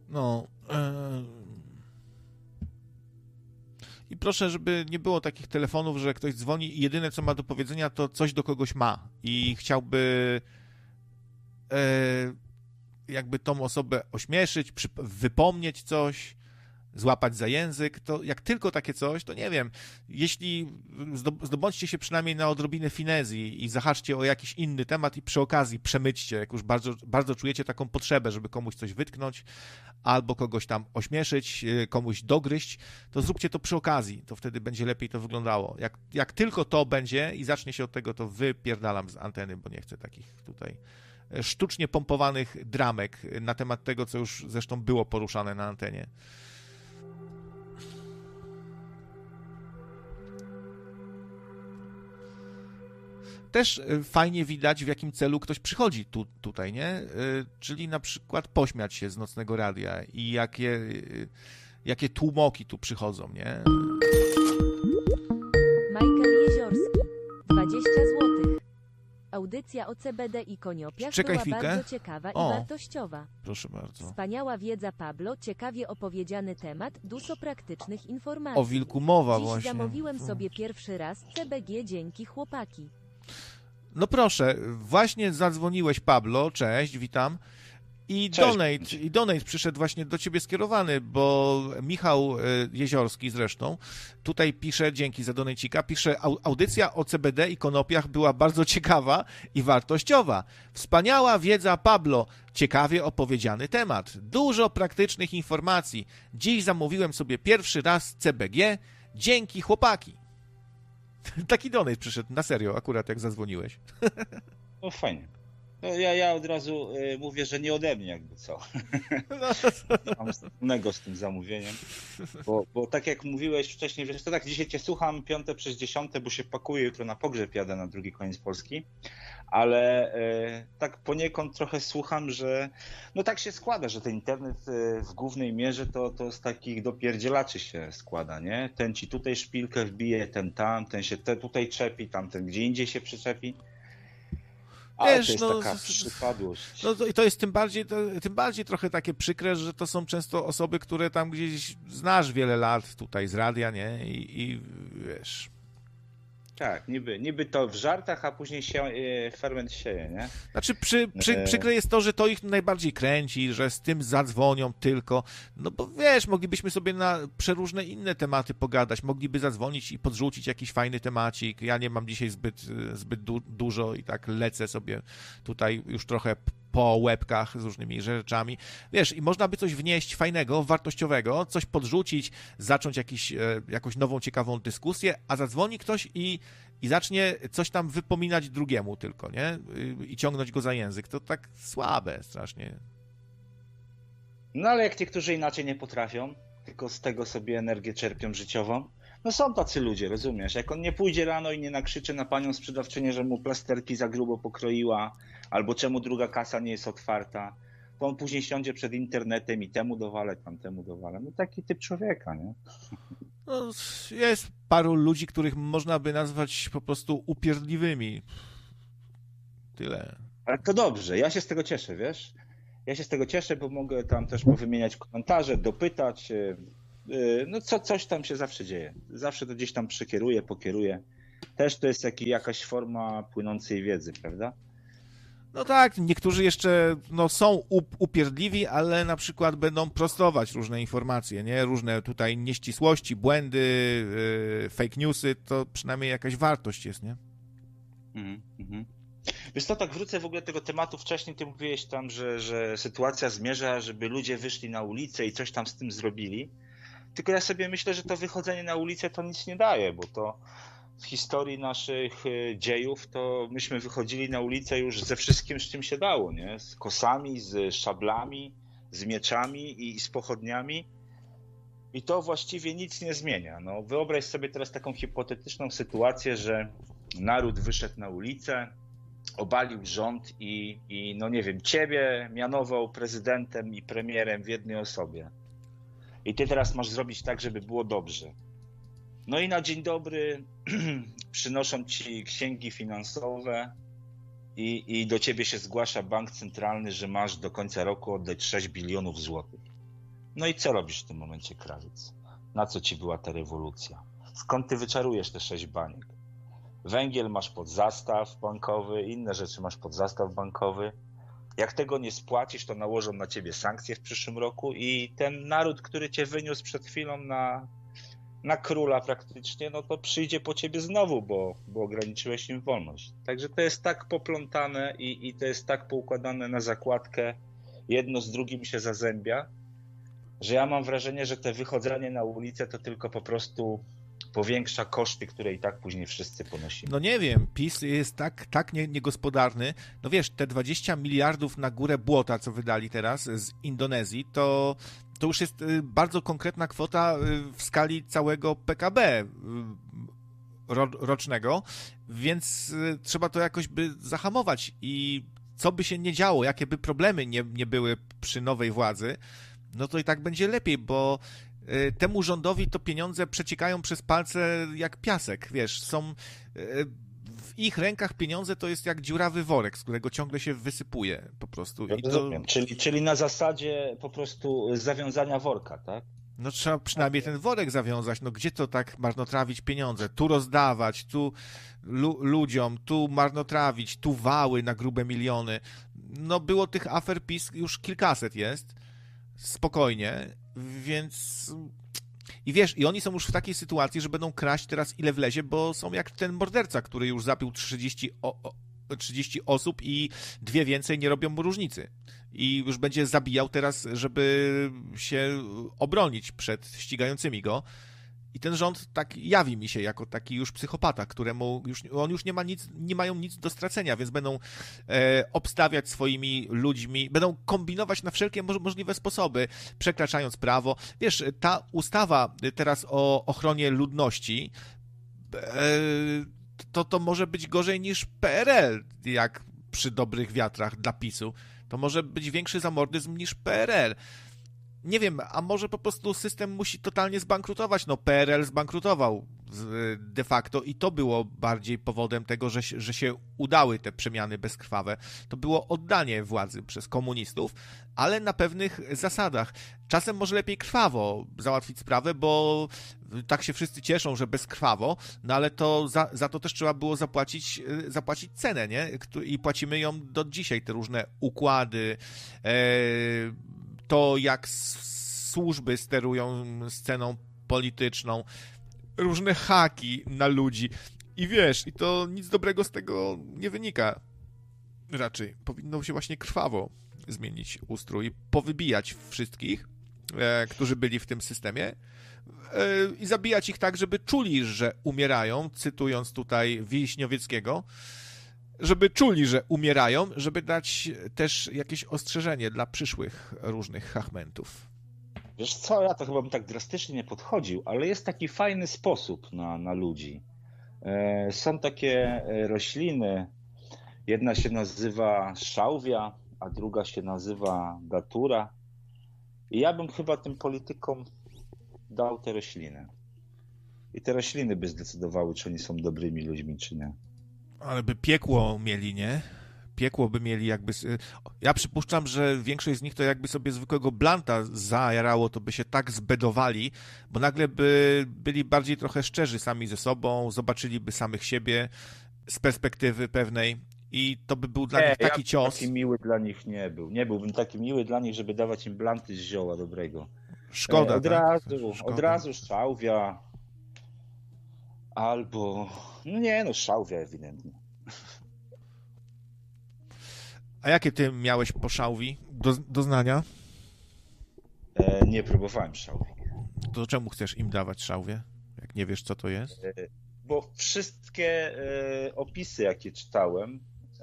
No. I proszę, żeby nie było takich telefonów, że ktoś dzwoni i jedyne, co ma do powiedzenia, to coś do kogoś ma i chciałby jakby tą osobę ośmieszyć, wypomnieć coś, złapać za język, to jak tylko takie coś, to nie wiem, jeśli zdobądźcie się przynajmniej na odrobinę finezji i zahaczcie o jakiś inny temat i przy okazji przemyćcie, jak już bardzo, bardzo czujecie taką potrzebę, żeby komuś coś wytknąć albo kogoś tam ośmieszyć, komuś dogryźć, to zróbcie to przy okazji, to wtedy będzie lepiej to wyglądało. Jak tylko to będzie i zacznie się od tego, to wypierdalam z anteny, bo nie chcę takich tutaj sztucznie pompowanych dramek na temat tego, co już zresztą było poruszane na antenie. Też fajnie widać, w jakim celu ktoś przychodzi tutaj, nie? Czyli na przykład pośmiać się z Nocnego Radia i jakie tłumoki tu przychodzą, nie? Michael Jeziorski, 20 zł. Audycja o CBD i konopiach była chwilkę. bardzo ciekawa i wartościowa. Proszę bardzo. Wspaniała wiedza, Pablo, ciekawie opowiedziany temat, dużo praktycznych informacji. O wilku mowa Dziś właśnie. zamówiłem sobie pierwszy raz CBG, dzięki chłopaki. No proszę, właśnie zadzwoniłeś, Pablo, cześć, witam. I donate przyszedł właśnie do ciebie skierowany, bo Michał Jeziorski zresztą tutaj pisze, dzięki za donajcika, pisze, audycja o CBD i konopiach była bardzo ciekawa i wartościowa. Wspaniała wiedza, Pablo, ciekawie opowiedziany temat, dużo praktycznych informacji. Dziś zamówiłem sobie pierwszy raz CBG, dzięki chłopaki. Taki donate przyszedł, na serio, akurat jak zadzwoniłeś. No fajnie. No ja od razu mówię, że nie ode mnie jakby co. Mam wspólnego z tym zamówieniem. Bo tak jak mówiłeś wcześniej, wiesz, to tak dzisiaj cię słucham 5:50, bo się pakuję, jutro na pogrzeb jadę na drugi koniec Polski. Ale tak poniekąd trochę słucham, że no tak się składa, że ten internet w głównej mierze to z takich dopierdzielaczy się składa, nie? Ten ci tutaj szpilkę wbije, ten tam, ten się tutaj czepi, tamten gdzie indziej się przyczepi. Ale wiesz, to jest taka przypadłość. No i to jest tym bardziej trochę takie przykre, że to są często osoby, które tam gdzieś znasz wiele lat tutaj z radia, nie? I wiesz... Tak, niby to w żartach, a później ferment sieje, nie? Znaczy przykre jest to, że to ich najbardziej kręci, że z tym zadzwonią tylko, no bo wiesz, moglibyśmy sobie na przeróżne inne tematy pogadać, mogliby zadzwonić i podrzucić jakiś fajny temacik, ja nie mam dzisiaj zbyt dużo i tak lecę sobie tutaj już trochę po łebkach z różnymi rzeczami. Wiesz, i można by coś wnieść fajnego, wartościowego, coś podrzucić, zacząć jakąś nową, ciekawą dyskusję, a zadzwoni ktoś i zacznie coś tam wypominać drugiemu tylko, nie? I ciągnąć go za język. To tak słabe strasznie. No ale jak niektórzy inaczej nie potrafią, tylko z tego sobie energię czerpią życiową, no są tacy ludzie, rozumiesz? Jak on nie pójdzie rano i nie nakrzyczy na panią sprzedawczynię, że mu plasterki za grubo pokroiła, albo czemu druga kasa nie jest otwarta, to on później siądzie przed internetem i temu dowalę, tamtemu dowalę. No taki typ człowieka, nie? No, jest paru ludzi, których można by nazwać po prostu upierdliwymi. Tyle. Ale to dobrze, ja się z tego cieszę, wiesz? Ja się z tego cieszę, bo mogę tam też powymieniać komentarze, dopytać. No coś tam się zawsze dzieje. Zawsze to gdzieś tam pokieruję. Też to jest jakaś forma płynącej wiedzy, prawda? No tak, niektórzy jeszcze są upierdliwi, ale na przykład będą prostować różne informacje, nie? Różne tutaj nieścisłości, błędy, fake newsy, to przynajmniej jakaś wartość jest, nie? Wiesz co, tak wrócę w ogóle do tego tematu. Wcześniej ty mówiłeś tam, że sytuacja zmierza, żeby ludzie wyszli na ulicę i coś tam z tym zrobili. Tylko ja sobie myślę, że to wychodzenie na ulicę to nic nie daje, bo to w historii naszych dziejów to myśmy wychodzili na ulicę już ze wszystkim, z czym się dało, nie? Z kosami, z szablami, z mieczami i z pochodniami. I to właściwie nic nie zmienia. No, wyobraź sobie teraz taką hipotetyczną sytuację, że naród wyszedł na ulicę, obalił rząd i no nie wiem, ciebie mianował prezydentem i premierem w jednej osobie. I ty teraz masz zrobić tak, żeby było dobrze. No i na dzień dobry przynoszą ci księgi finansowe i do ciebie się zgłasza bank centralny, że masz do końca roku oddać 6 bilionów złotych. No i co robisz w tym momencie, krawiec? Na co ci była ta rewolucja? Skąd ty wyczarujesz te 6 baniek? Węgiel masz pod zastaw bankowy, inne rzeczy masz pod zastaw bankowy. Jak tego nie spłacisz, to nałożą na ciebie sankcje w przyszłym roku i ten naród, który cię wyniósł przed chwilą na króla praktycznie, no to przyjdzie po ciebie znowu, bo ograniczyłeś im wolność. Także to jest tak poplątane i to jest tak poukładane na zakładkę, jedno z drugim się zazębia, że ja mam wrażenie, że te wychodzenie na ulicę to tylko po prostu powiększa koszty, które i tak później wszyscy ponosimy. No nie wiem, PiS jest tak niegospodarny. No wiesz, te 20 miliardów na górę błota, co wydali teraz z Indonezji, to już jest bardzo konkretna kwota w skali całego PKB rocznego, więc trzeba to jakoś by zahamować i co by się nie działo, jakie by problemy nie były przy nowej władzy, no to i tak będzie lepiej, bo temu rządowi to pieniądze przeciekają przez palce jak piasek, wiesz, są w ich rękach pieniądze to jest jak dziurawy worek, z którego ciągle się wysypuje po prostu. I to... Czyli na zasadzie po prostu zawiązania worka, tak? No trzeba przynajmniej ten worek zawiązać, no gdzie to tak marnotrawić pieniądze? Tu rozdawać, tu ludziom, tu marnotrawić, tu wały na grube miliony. No było tych afer PiS już kilkaset jest, spokojnie, więc... I wiesz, i oni są już w takiej sytuacji, że będą kraść teraz ile wlezie, bo są jak ten morderca, który już zabił 30 osób i 2 więcej nie robią mu różnicy. I już będzie zabijał teraz, żeby się obronić przed ścigającymi go. I ten rząd tak jawi mi się jako taki już psychopata, któremu on już nie mają nic do stracenia, więc będą obstawiać swoimi ludźmi, będą kombinować na wszelkie możliwe sposoby, przekraczając prawo. Wiesz, ta ustawa teraz o ochronie ludności to może być gorzej niż PRL, jak przy dobrych wiatrach dla PiS-u. To może być większy zamordyzm niż PRL. Nie wiem, a może po prostu system musi totalnie zbankrutować. No PRL zbankrutował de facto i to było bardziej powodem tego, że się udały te przemiany bezkrwawe. To było oddanie władzy przez komunistów, ale na pewnych zasadach. Czasem może lepiej krwawo załatwić sprawę, bo tak się wszyscy cieszą, że bezkrwawo, no ale to za to też trzeba było zapłacić cenę, nie? I płacimy ją do dzisiaj, te różne układy, to jak służby sterują sceną polityczną, różne haki na ludzi i wiesz, i to nic dobrego z tego nie wynika. Raczej powinno się właśnie krwawo zmienić ustrój, powybijać wszystkich, którzy byli w tym systemie i zabijać ich tak, żeby czuli, że umierają, cytując tutaj Wiśniowieckiego, żeby czuli, że umierają, żeby dać też jakieś ostrzeżenie dla przyszłych różnych chachmentów. Wiesz co, ja to chyba bym tak drastycznie nie podchodził, ale jest taki fajny sposób na ludzi. Są takie rośliny, jedna się nazywa szałwia, a druga się nazywa datura. I ja bym chyba tym politykom dał te rośliny. I te rośliny by zdecydowały, czy oni są dobrymi ludźmi, czy nie. Ale by piekło mieli, nie? Piekło by mieli jakby... Ja przypuszczam, że większość z nich to jakby sobie zwykłego blanta zajarało, to by się tak zbedowali, bo nagle by byli bardziej trochę szczerzy sami ze sobą, zobaczyliby samych siebie z perspektywy pewnej i to by był dla nich taki cios. Taki miły dla nich nie był. Nie byłbym taki miły dla nich, żeby dawać im blanty z zioła dobrego. Szkoda, Od razu szałwia albo... No szałwia ewidentnie. A jakie ty miałeś po szałwi doznania? Nie próbowałem szałwi. To czemu chcesz im dawać szałwię, jak nie wiesz, co to jest? Bo wszystkie opisy, jakie czytałem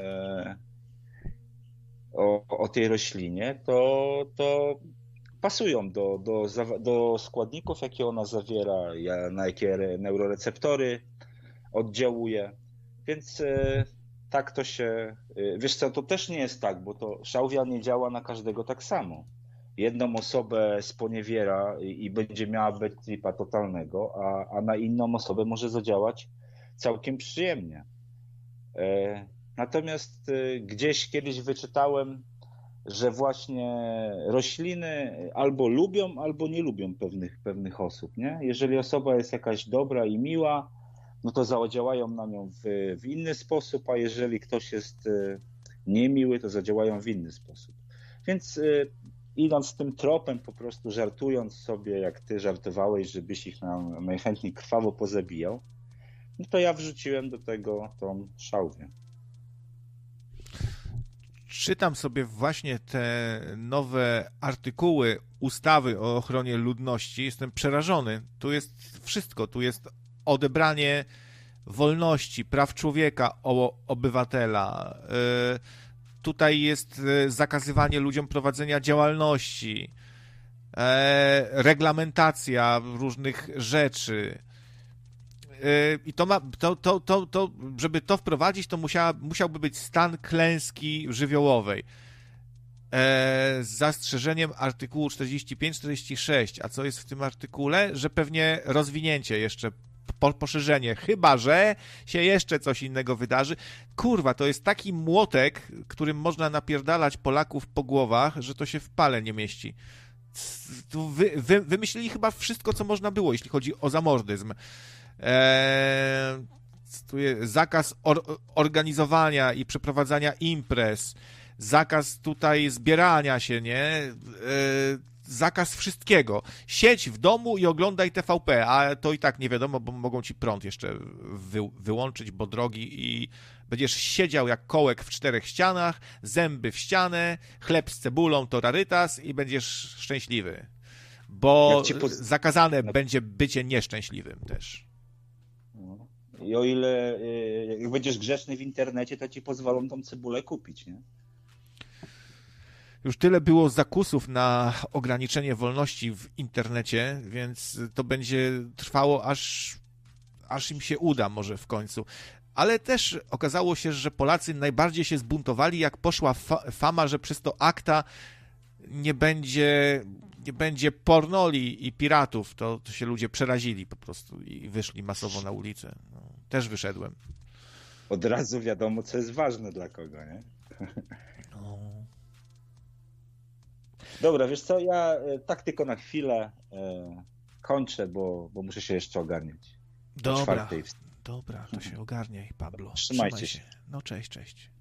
o tej roślinie, to pasują do składników, jakie ona zawiera, na jakie neuroreceptory oddziałuje. Więc tak to się... Wiesz co, to też nie jest tak, bo to szałwia nie działa na każdego tak samo. Jedną osobę sponiewiera i będzie miała bad tripa totalnego, a na inną osobę może zadziałać całkiem przyjemnie. Natomiast gdzieś kiedyś wyczytałem, że właśnie rośliny albo lubią, albo nie lubią pewnych osób, nie? Jeżeli osoba jest jakaś dobra i miła, no to zadziałają na nią w inny sposób, a jeżeli ktoś jest niemiły, to zadziałają w inny sposób. Więc idąc tym tropem, po prostu żartując sobie, jak ty żartowałeś, żebyś ich najchętniej krwawo pozabijał, no to ja wrzuciłem do tego tą szałwię. Czytam sobie właśnie te nowe artykuły ustawy o ochronie ludności. Jestem przerażony. Tu jest wszystko. Tu jest odebranie wolności, praw człowieka, obywatela. Tutaj jest zakazywanie ludziom prowadzenia działalności, reglamentacja różnych rzeczy. I to ma, żeby to wprowadzić, to musiałby być stan klęski żywiołowej. Z zastrzeżeniem artykułu 45-46. A co jest w tym artykule? Że pewnie rozwinięcie jeszcze, poszerzenie, chyba że się jeszcze coś innego wydarzy. Kurwa, to jest taki młotek, którym można napierdalać Polaków po głowach, że to się w pale nie mieści. Wymyślili chyba wszystko, co można było, jeśli chodzi o zamordyzm. Tu jest zakaz organizowania i przeprowadzania imprez, zakaz tutaj zbierania się, nie? Zakaz wszystkiego. Siedź w domu i oglądaj TVP, a to i tak nie wiadomo, bo mogą ci prąd jeszcze wyłączyć, bo drogi, i będziesz siedział jak kołek w 4 ścianach, zęby w ścianę, chleb z cebulą to rarytas i będziesz szczęśliwy. Bo zakazane będzie bycie nieszczęśliwym też. I o ile jak będziesz grzeczny w internecie, to ci pozwolą tą cebulę kupić, nie? Już tyle było zakusów na ograniczenie wolności w internecie, więc to będzie trwało, aż im się uda może w końcu. Ale też okazało się, że Polacy najbardziej się zbuntowali, jak poszła fama, że przez to akta nie będzie pornoli i piratów. To się ludzie przerazili po prostu i wyszli masowo na ulicę. No, też wyszedłem. Od razu wiadomo, co jest ważne dla kogo, nie? No. Dobra, wiesz co, ja tak tylko na chwilę kończę, bo muszę się jeszcze ogarniać. Dobra, to się ogarniaj, Pablo. Trzymajcie się. No cześć.